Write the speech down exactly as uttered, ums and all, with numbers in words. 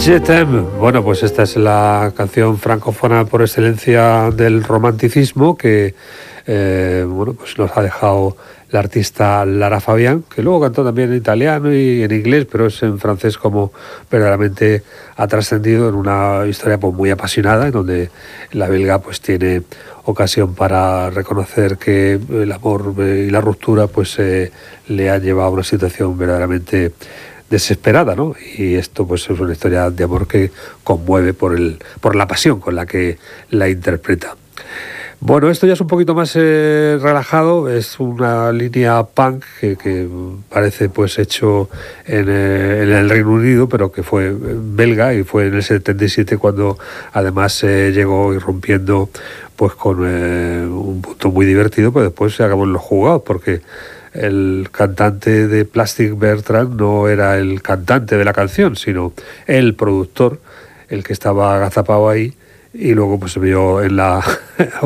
Je t'aime. Bueno, pues esta es la canción francófona por excelencia del romanticismo que eh, bueno, pues nos ha dejado la artista Lara Fabián, que luego cantó también en italiano y en inglés, pero es en francés como verdaderamente ha trascendido en una historia pues muy apasionada, en donde la belga pues tiene ocasión para reconocer que el amor y la ruptura pues eh, le han llevado a una situación verdaderamente desesperada, ¿no? Y esto pues es una historia de amor que conmueve por el por la pasión con la que la interpreta. Bueno, esto ya es un poquito más eh, relajado, es una línea punk que, que parece pues hecho en, eh, en el Reino Unido, pero que fue belga y fue en el setenta y siete cuando además eh, llegó irrumpiendo pues con eh, un punto muy divertido, pero después se acabó en los jugados porque el cantante de Plastic Bertrand no era el cantante de la canción, sino el productor, el que estaba agazapado ahí, y luego pues se vio en la